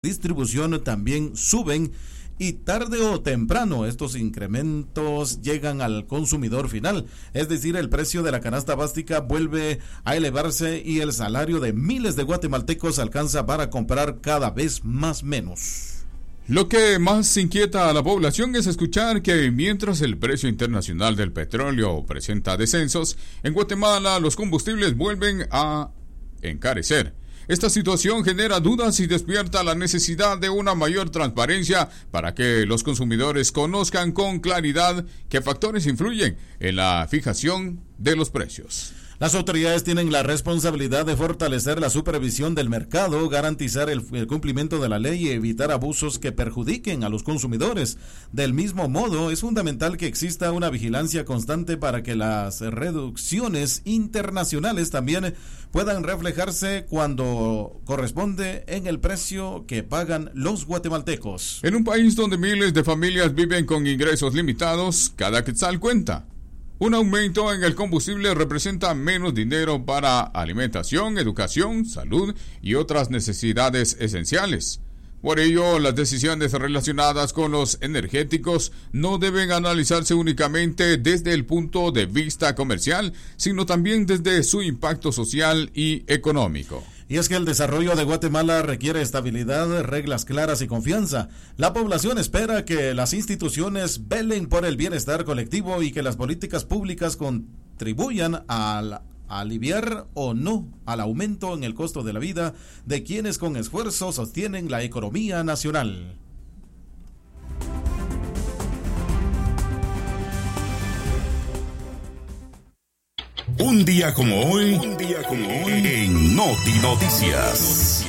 distribución también suben y tarde o temprano estos incrementos llegan al consumidor final, es decir, el precio de la canasta básica vuelve a elevarse y el salario de miles de guatemaltecos alcanza para comprar cada vez más menos. Lo que más inquieta a la población es escuchar que mientras el precio internacional del petróleo presenta descensos, en Guatemala los combustibles vuelven a encarecer. Esta situación genera dudas y despierta la necesidad de una mayor transparencia para que los consumidores conozcan con claridad qué factores influyen en la fijación de los precios. Las autoridades tienen la responsabilidad de fortalecer la supervisión del mercado, garantizar el cumplimiento de la ley y evitar abusos que perjudiquen a los consumidores. Del mismo modo, es fundamental que exista una vigilancia constante para que las reducciones internacionales también puedan reflejarse cuando corresponde en el precio que pagan los guatemaltecos. En un país donde miles de familias viven con ingresos limitados, cada quetzal cuenta. Un aumento en el combustible representa menos dinero para alimentación, educación, salud y otras necesidades esenciales. Por ello, las decisiones relacionadas con los energéticos no deben analizarse únicamente desde el punto de vista comercial, sino también desde su impacto social y económico. Y es que el desarrollo de Guatemala requiere estabilidad, reglas claras y confianza. La población espera que las instituciones velen por el bienestar colectivo y que las políticas públicas contribuyan a aliviar o no al aumento en el costo de la vida de quienes con esfuerzo sostienen la economía nacional. Un día como hoy, en Noti Noticias.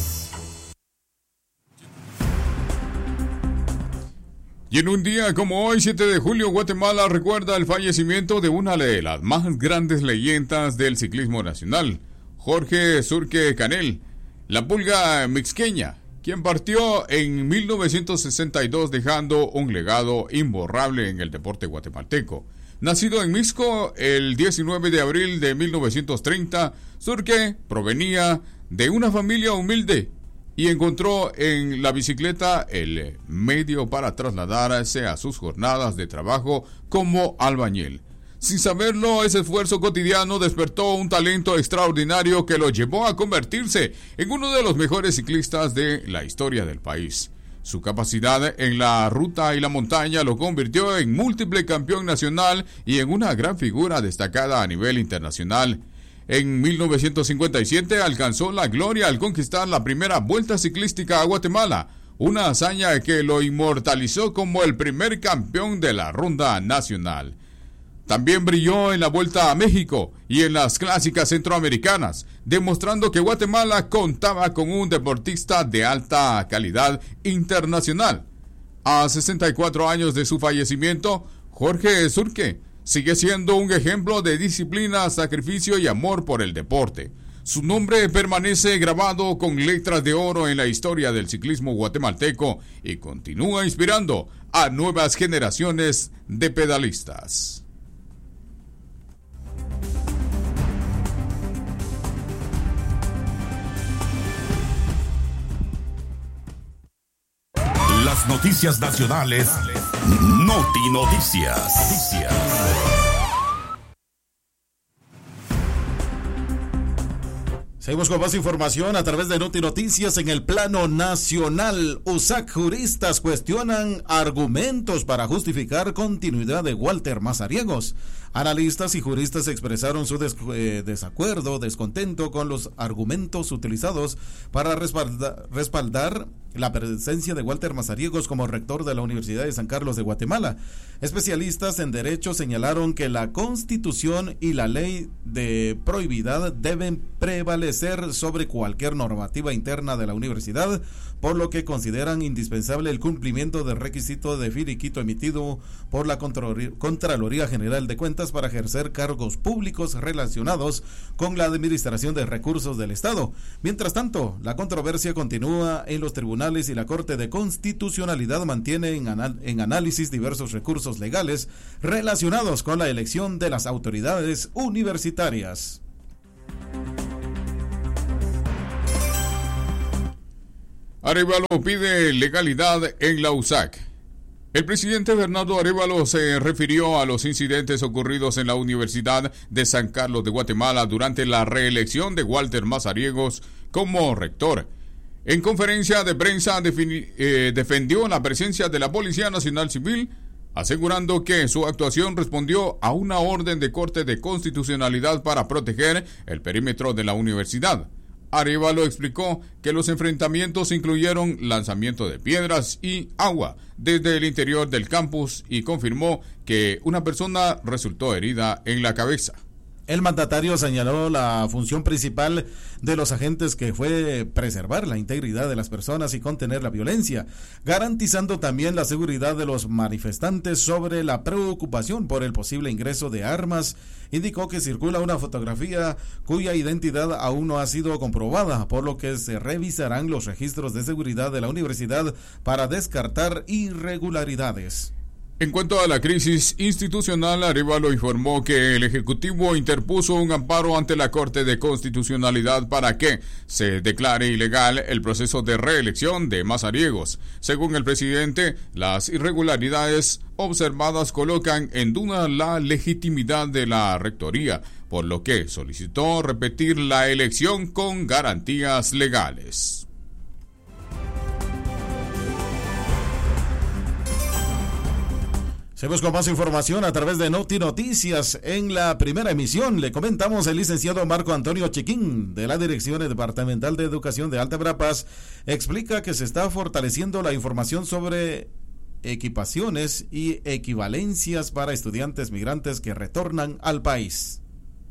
Y en un día como hoy, 7 de julio, Guatemala recuerda el fallecimiento de una de las más grandes leyendas del ciclismo nacional, Jorge Surque Canel, la pulga mixqueña, quien partió en 1962 dejando un legado imborrable en el deporte guatemalteco. Nacido en Mixco el 19 de abril de 1930, Surque provenía de una familia humilde y encontró en la bicicleta el medio para trasladarse a sus jornadas de trabajo como albañil. Sin saberlo, ese esfuerzo cotidiano despertó un talento extraordinario que lo llevó a convertirse en uno de los mejores ciclistas de la historia del país. Su capacidad en la ruta y la montaña lo convirtió en múltiple campeón nacional y en una gran figura destacada a nivel internacional. En 1957 alcanzó la gloria al conquistar la primera Vuelta Ciclística a Guatemala, una hazaña que lo inmortalizó como el primer campeón de la ronda nacional. También brilló en la Vuelta a México y en las clásicas centroamericanas, demostrando que Guatemala contaba con un deportista de alta calidad internacional. A 64 años de su fallecimiento, Jorge Surque sigue siendo un ejemplo de disciplina, sacrificio y amor por el deporte. Su nombre permanece grabado con letras de oro en la historia del ciclismo guatemalteco y continúa inspirando a nuevas generaciones de pedalistas. Las noticias nacionales, Noti Noticias. Seguimos con más información a través de Noti Noticias en el plano nacional. USAC juristas cuestionan argumentos para justificar continuidad de Walter Mazariegos. Analistas y juristas expresaron su descontento con los argumentos utilizados para respaldar la presencia de Walter Mazariegos como rector de la Universidad de San Carlos de Guatemala. Especialistas en derecho señalaron que la Constitución y la ley de probidad deben prevalecer sobre cualquier normativa interna de la universidad, por lo que consideran indispensable el cumplimiento del requisito de finiquito emitido por la Contraloría General de Cuentas para ejercer cargos públicos relacionados con la administración de recursos del Estado. Mientras tanto, la controversia continúa en los tribunales y la Corte de Constitucionalidad mantiene en análisis diversos recursos legales relacionados con la elección de las autoridades universitarias. Arévalo pide legalidad en la USAC. El presidente Bernardo Arévalo se refirió a los incidentes ocurridos en la Universidad de San Carlos de Guatemala durante la reelección de Walter Mazariegos como rector. En conferencia de prensa defendió la presencia de la Policía Nacional Civil, asegurando que su actuación respondió a una orden de Corte de Constitucionalidad para proteger el perímetro de la universidad. Arévalo explicó que los enfrentamientos incluyeron lanzamiento de piedras y agua desde el interior del campus y confirmó que una persona resultó herida en la cabeza. El mandatario señaló la función principal de los agentes, que fue preservar la integridad de las personas y contener la violencia, garantizando también la seguridad de los manifestantes. Sobre la preocupación por el posible ingreso de armas, indicó que circula una fotografía cuya identidad aún no ha sido comprobada, por lo que se revisarán los registros de seguridad de la universidad para descartar irregularidades. En cuanto a la crisis institucional, Arévalo informó que el Ejecutivo interpuso un amparo ante la Corte de Constitucionalidad para que se declare ilegal el proceso de reelección de Mazariegos. Según el presidente, las irregularidades observadas colocan en duda la legitimidad de la rectoría, por lo que solicitó repetir la elección con garantías legales. Seguimos con más información a través de Noti Noticias. En la primera emisión le comentamos, el licenciado Marco Antonio Chiquín, de la Dirección Departamental de Educación de Alta Verapaz, explica que se está fortaleciendo la información sobre equipaciones y equivalencias para estudiantes migrantes que retornan al país.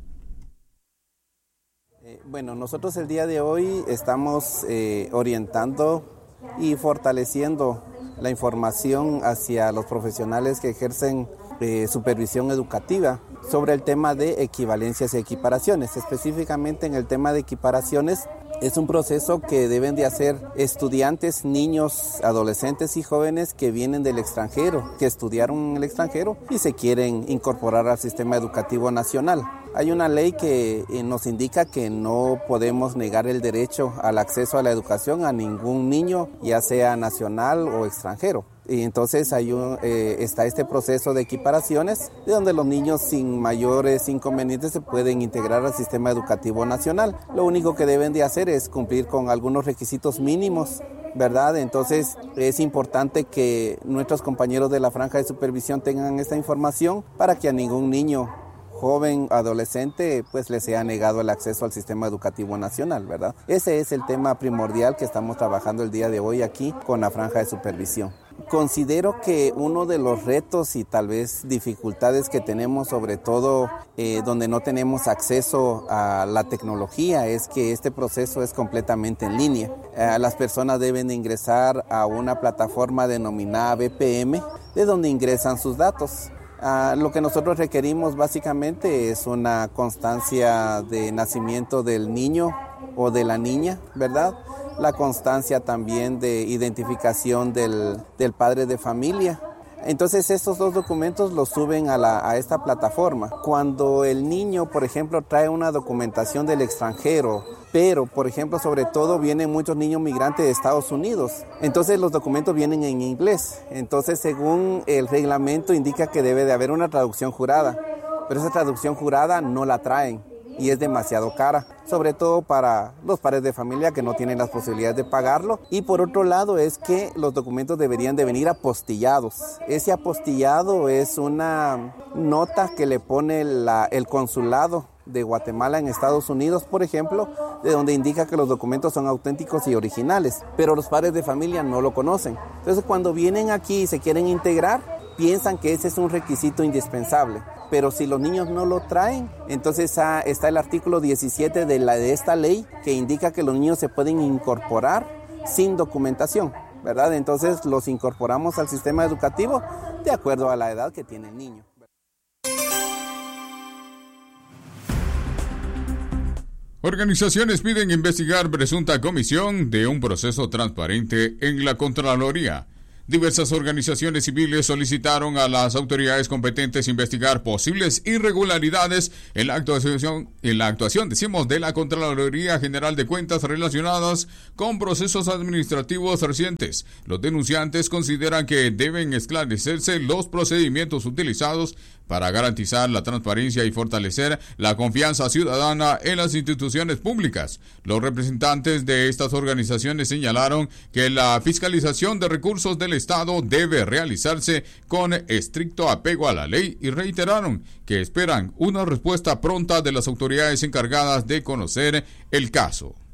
Bueno, nosotros el día de hoy estamos orientando y fortaleciendo la información hacia los profesionales que ejercen supervisión educativa sobre el tema de equivalencias y equiparaciones. Específicamente en el tema de equiparaciones, es un proceso que deben de hacer estudiantes, niños, adolescentes y jóvenes que vienen del extranjero, que estudiaron en el extranjero y se quieren incorporar al sistema educativo nacional. Hay una ley que nos indica que no podemos negar el derecho al acceso a la educación a ningún niño, ya sea nacional o extranjero. Y entonces está este proceso de equiparaciones, de donde los niños sin mayores inconvenientes se pueden integrar al sistema educativo nacional. Lo único que deben de hacer es cumplir con algunos requisitos mínimos, ¿verdad? Entonces es importante que nuestros compañeros de la franja de supervisión tengan esta información para que a ningún niño, joven, adolescente, pues le sea negado el acceso al sistema educativo nacional, ¿verdad? Ese es el tema primordial que estamos trabajando el día de hoy aquí con la franja de supervisión. Considero que uno de los retos y tal vez dificultades que tenemos, sobre todo donde no tenemos acceso a la tecnología, es que este proceso es completamente en línea. Las personas deben ingresar a una plataforma denominada BPM, de donde ingresan sus datos. Lo que nosotros requerimos básicamente es una constancia de nacimiento del niño o de la niña, ¿verdad? La constancia también de identificación del padre de familia. Entonces estos dos documentos los suben a esta plataforma. Cuando el niño, por ejemplo, trae una documentación del extranjero, pero, por ejemplo, sobre todo vienen muchos niños migrantes de Estados Unidos, entonces los documentos vienen en inglés. Entonces, según el reglamento, indica que debe de haber una traducción jurada, pero esa traducción jurada no la traen y es demasiado cara, sobre todo para los padres de familia que no tienen las posibilidades de pagarlo. Y por otro lado es que los documentos deberían de venir apostillados. Ese apostillado es una nota que le pone el consulado de Guatemala en Estados Unidos, por ejemplo, de donde indica que los documentos son auténticos y originales, pero los padres de familia no lo conocen. Entonces, cuando vienen aquí y se quieren integrar, piensan que ese es un requisito indispensable. Pero si los niños no lo traen, entonces está el artículo 17 de esta ley que indica que los niños se pueden incorporar sin documentación, ¿verdad? Entonces los incorporamos al sistema educativo de acuerdo a la edad que tiene el niño. Organizaciones piden investigar presunta comisión de un proceso transparente en la Contraloría. Diversas organizaciones civiles solicitaron a las autoridades competentes investigar posibles irregularidades en la actuación, decimos, de la Contraloría General de Cuentas relacionadas con procesos administrativos recientes. Los denunciantes consideran que deben esclarecerse los procedimientos utilizados para garantizar la transparencia y fortalecer la confianza ciudadana en las instituciones públicas. Los representantes de estas organizaciones señalaron que la fiscalización de recursos del Estado debe realizarse con estricto apego a la ley y reiteraron que esperan una respuesta pronta de las autoridades encargadas de conocer el caso.